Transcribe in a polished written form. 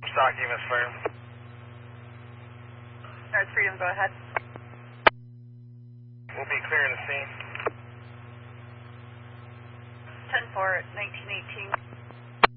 Stocky, Miss Freedom. North Freedom, go ahead. We'll be clearing the scene. 10-4, 1918.